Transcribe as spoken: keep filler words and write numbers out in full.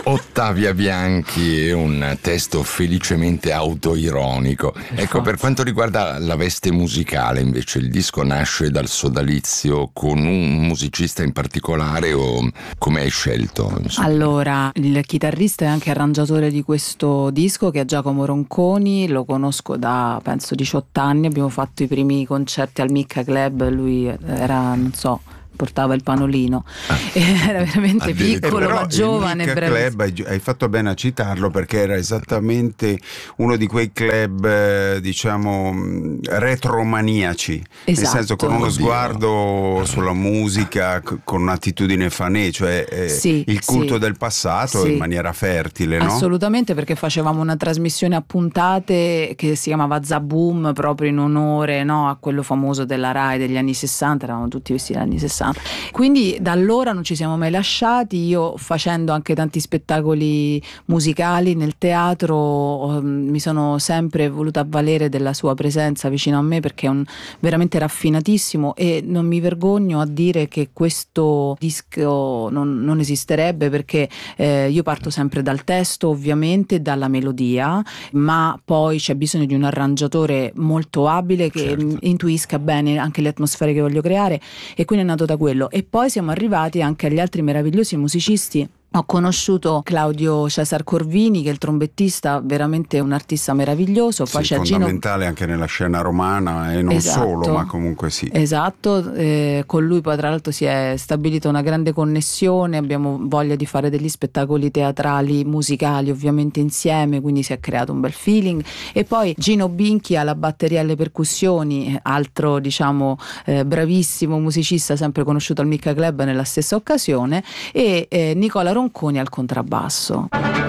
Ottavia Bianchi è un testo felicemente autoironico. Ecco, per quanto riguarda la veste musicale, invece, il disco nasce dal sodalizio con un musicista in particolare o come hai scelto? Insomma? Allora, il chitarrista e anche arrangiatore di questo disco, che è Giacomo Ronconi, lo conosco da penso diciotto anni, abbiamo fatto i primi concerti al Micca Club, lui era, non so, portava il panolino, era veramente piccolo ma giovane. Il Club, hai, hai fatto bene a citarlo, perché era esattamente uno di quei club eh, diciamo retromaniaci, esatto. Nel senso, con uno sguardo sulla musica, c- con un'attitudine fanè, cioè eh, sì, il culto sì, del passato sì. in maniera fertile, no? Assolutamente, perché facevamo una trasmissione a puntate che si chiamava Zaboom, proprio in onore, no, a quello famoso della Rai degli anni sessanta, eravamo tutti vestiti degli anni sessanta. Quindi da allora non ci siamo mai lasciati. Io, facendo anche tanti spettacoli musicali nel teatro, mi sono sempre voluta avvalere della sua presenza vicino a me, perché è un veramente raffinatissimo, e non mi vergogno a dire che questo disco non, non esisterebbe, perché eh, io parto sempre dal testo, ovviamente dalla melodia, ma poi c'è bisogno di un arrangiatore molto abile che certo. intuisca bene anche le atmosfere che voglio creare, e quindi è nato da quello. E poi siamo arrivati anche agli altri meravigliosi musicisti. Ho conosciuto Claudio Cesar Corvini, che è il trombettista, veramente un artista meraviglioso. Poi sì, c'è fondamentale Gino... anche nella scena romana, e non esatto, solo, ma comunque sì. Esatto, eh, con lui poi tra l'altro si è stabilita una grande connessione, abbiamo voglia di fare degli spettacoli teatrali, musicali ovviamente insieme, quindi si è creato un bel feeling. E poi Gino Binchi alla batteria e alle percussioni, altro diciamo eh, bravissimo musicista, sempre conosciuto al Micca Club nella stessa occasione, e eh, Nicola Ronconi al contrabbasso.